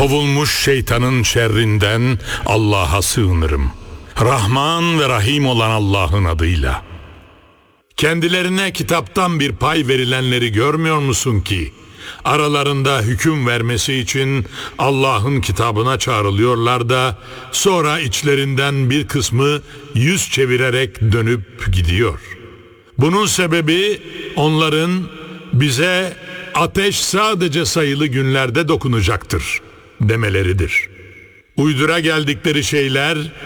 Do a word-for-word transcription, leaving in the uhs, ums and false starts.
Kovulmuş şeytanın şerrinden Allah'a sığınırım. Rahman ve Rahim olan Allah'ın adıyla. Kendilerine kitaptan bir pay verilenleri görmüyor musun ki aralarında hüküm vermesi için Allah'ın kitabına çağrılıyorlar da sonra içlerinden bir kısmı yüz çevirerek dönüp gidiyor. Bunun sebebi onların bize ateş sadece sayılı günlerde dokunacaktır demeleridir. Uydura geldikleri şeyler